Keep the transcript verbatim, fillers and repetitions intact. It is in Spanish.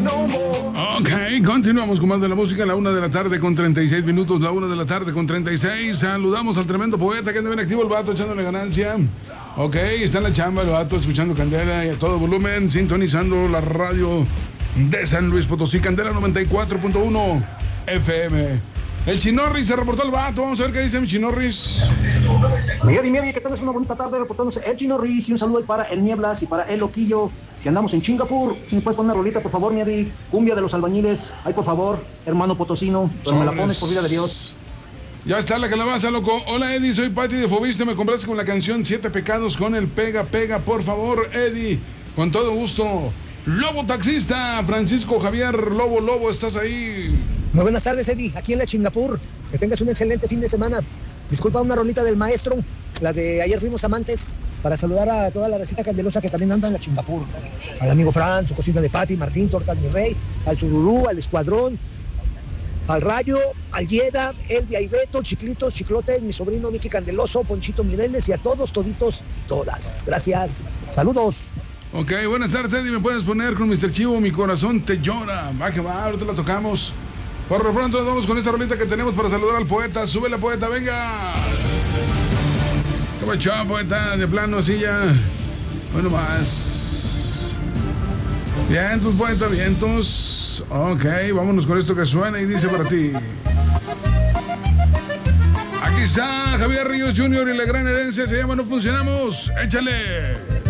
Ok, continuamos con más de la música. La una de la tarde con treinta y seis minutos. La una de la tarde con treinta y seis. Saludamos al tremendo poeta que anda bien activo, el vato, echándole ganancia. Ok, está en la chamba el vato, escuchando Candela y a todo volumen, sintonizando la radio de San Luis Potosí, Candela noventa y cuatro punto uno F M. El Chinorris se reportó el vato. Vamos a ver qué dice mi Chinorris. Miguel y media, que tengas una bonita tarde reportándose el Chinorris. Y un saludo para el Nieblas y para el Loquillo, que andamos en Singapur. Si me puedes poner una rolita, por favor, Miedi. Cumbia de los albañiles. Ay, por favor, hermano potosino. Pero me la pones, por vida de Dios. Ya está la calabaza, loco. Hola, Eddie, soy Pati de Fobiste. Me compraste con la canción Siete Pecados con el Pega Pega. Por favor, Eddie, con todo gusto. Lobo Taxista, Francisco Javier Lobo Lobo, ¿estás ahí? Muy buenas tardes, Eddie, aquí en la Chingapur. Que tengas un excelente fin de semana. Disculpa una rolita del maestro, la de Ayer Fuimos Amantes, para saludar a toda la recita candelosa que también anda en la Chingapur. Al amigo Fran, su cocina de Pati, Martín, Tortas Mi Rey, al Sururú, al Escuadrón, al Rayo, al Yeda, Elvia y Beto, Chiclitos, Chiclotes, mi sobrino Miki Candeloso, Ponchito Mireles y a todos, toditos, todas. Gracias. Saludos. Ok, buenas tardes, Eddie. ¿Me puedes poner con mister Chivo Mi Corazón Te Llora? Va que va, ahorita la tocamos. Por lo pronto nos vamos con esta rolita que tenemos para saludar al poeta. Súbela, poeta, venga. ¿Qué pacho, poeta? De plano, así ya. Bueno, más. Vientos, poeta, vientos. Ok, vámonos con esto que suena y dice para ti. Aquí está Javier Ríos junior y la gran herencia se llama No Funcionamos. Échale.